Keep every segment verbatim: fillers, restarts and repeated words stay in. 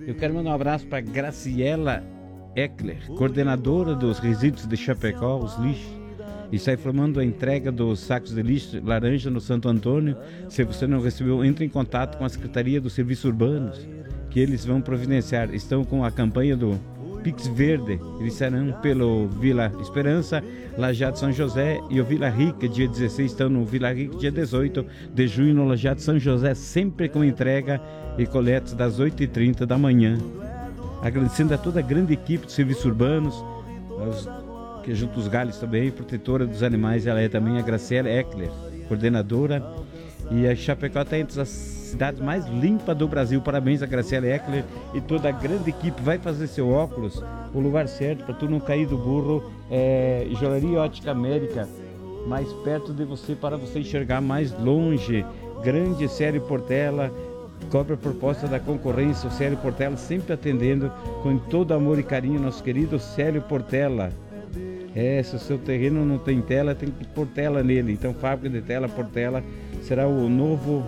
Eu quero mandar um abraço para Graciela Eckler, coordenadora dos resíduos de Chapecó, os lixos. Está informando a entrega dos sacos de lixo laranja no Santo Antônio. Se você não recebeu, entre em contato com a Secretaria dos Serviços Urbanos, que eles vão providenciar. Estão com a campanha do Pix Verde. Eles serão pelo Vila Esperança, Lajeado São José e o Vila Rica, dia dezesseis, estão no Vila Rica, dia dezoito de junho, no Lajeado São José, sempre com entrega e coletas das oito e trinta da manhã. Agradecendo a toda a grande equipe de serviços urbanos, aos, que junto os galhos também, protetora dos animais, ela é também a Graciela Eckler, coordenadora, e a Chapecó está entre as cidades mais limpas do Brasil. Parabéns a Graciela Eckler e toda a grande equipe. Vai fazer seu óculos, o lugar certo para tu não cair do burro, é Joalheria Ótica América, mais perto de você, para você enxergar mais longe. Grande Célio Portela, cobra a proposta da concorrência. O Célio Portela sempre atendendo com todo amor e carinho, nosso querido Célio Portela. É, se o seu terreno não tem tela, tem que pôr tela nele. Então, fábrica de tela Portela será o novo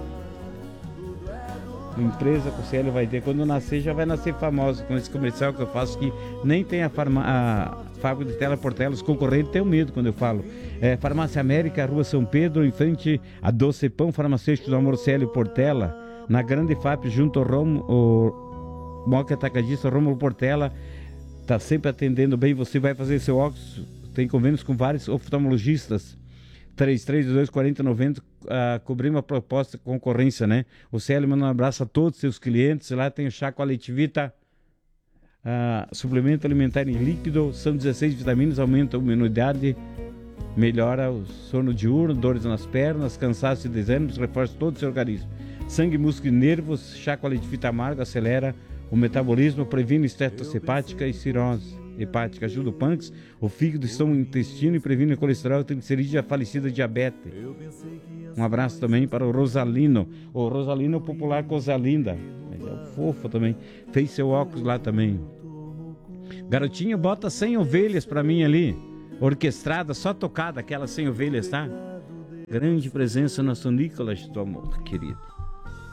empresa que o Célio vai ter. Quando nascer, já vai nascer famoso com esse comercial que eu faço, que nem tem a, farma, a fábrica de tela Portela. Os concorrentes têm medo quando eu falo. É, Farmácia América, Rua São Pedro, em frente a Doce Pão Farmacêutico do Amor, Célio Portela. Na Grande F A P, junto ao Romo, o Moca Atacadista Rômulo Portela, está sempre atendendo bem. Você vai fazer seu óculos, tem convênios com vários oftalmologistas. três três dois, quatro zero nove zero, uh, cobrir uma proposta de concorrência, né? O Célio manda um abraço a todos os seus clientes. Lá tem o chá com a Letivita, uh, suplemento alimentar em líquido, são dezesseis vitaminas, aumenta a imunidade, melhora o sono diurno, dores nas pernas, cansaço e desânimos, reforça todo o seu organismo. Sangue, músculo e nervos, chá com a Letivita amargo, acelera o metabolismo, previne estetose hepática e cirrose hepática, ajuda o pâncreas, o fígado, estômago, intestino e previne o colesterol e triglicerídeos, a falecida diabetes. Um abraço também para o Rosalino, o Rosalino popular Cosalinda, mas é o fofo também, fez seu óculos lá também. Garotinho, bota cem ovelhas para mim ali, orquestrada, só tocada, aquelas cem ovelhas, tá? Grande presença no São Nicolas do amor, querido.